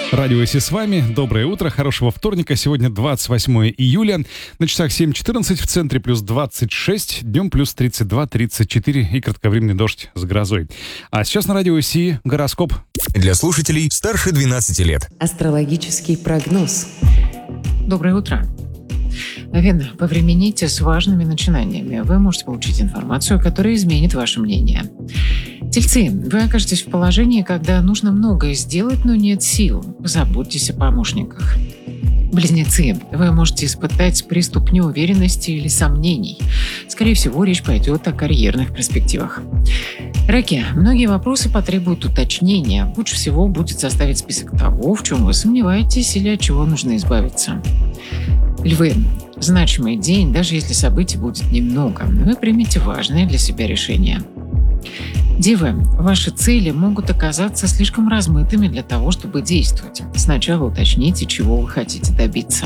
Радио Си с вами. Доброе утро, хорошего вторника. Сегодня 28 июля. На часах 7:14, в центре плюс 26, днем плюс 32-34 и кратковременный дождь с грозой. А сейчас на Радио Си гороскоп. Для слушателей старше 12 лет. Астрологический прогноз. Доброе утро. Вена, повремените с важными начинаниями. Вы можете получить информацию, которая изменит ваше мнение. Тельцы, вы окажетесь в положении, когда нужно многое сделать, но нет сил. Заботьтесь о помощниках. Близнецы, вы можете испытать приступ неуверенности или сомнений. Скорее всего, речь пойдет о карьерных перспективах. Раки, многие вопросы потребуют уточнения. Лучше всего будет составить список того, в чем вы сомневаетесь или от чего нужно избавиться. Львы, значимый день, даже если событий будет немного, вы примете важное для себя решение. Девы, ваши цели могут оказаться слишком размытыми для того, чтобы действовать. Сначала уточните, чего вы хотите добиться.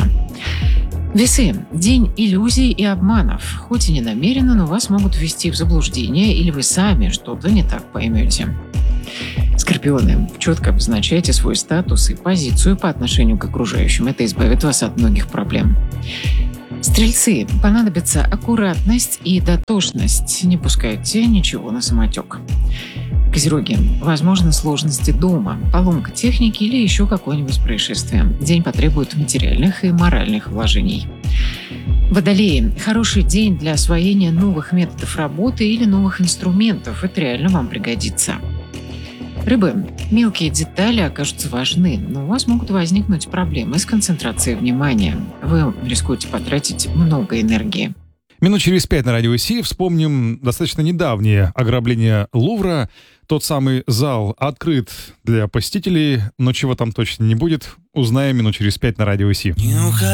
Весы, день иллюзий и обманов. Хоть и не намеренно, но вас могут ввести в заблуждение, или вы сами что-то не так поймете. Скорпионы, четко обозначайте свой статус и позицию по отношению к окружающим. Это избавит вас от многих проблем. Стрельцы, понадобится аккуратность и дотошность. Не пускайте ничего на самотек. Козероги, возможны сложности дома, поломка техники или еще какое-нибудь происшествие. День потребует материальных и моральных вложений. Водолеи, хороший день для освоения новых методов работы или новых инструментов. Это реально вам пригодится. Рыбы, мелкие детали окажутся важны, но у вас могут возникнуть проблемы с концентрацией внимания. Вы рискуете потратить много энергии. Минут через 5 на Радио Си вспомним достаточно недавнее ограбление Лувра. Тот самый зал открыт для посетителей, но чего там точно не будет, узнаем минут через 5 на Радио Си.